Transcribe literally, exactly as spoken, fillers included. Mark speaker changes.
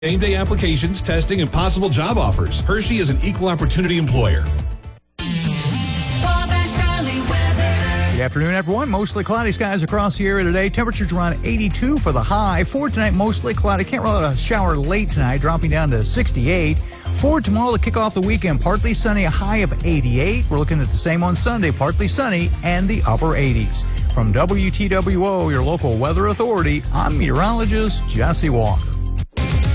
Speaker 1: Same-day applications, testing, and possible job offers. Hershey is an equal opportunity employer.
Speaker 2: Good afternoon, everyone. Mostly cloudy skies across the area today. Temperatures around eighty-two for the high. For tonight, mostly cloudy. Can't rule out a shower late tonight, dropping down to sixty-eight. For tomorrow, to kick off the weekend, partly sunny, a high of eighty-eight. We're looking at the same on Sunday, partly sunny, and the upper eighties. From W T W O, your local weather authority, I'm meteorologist Jesse Walker.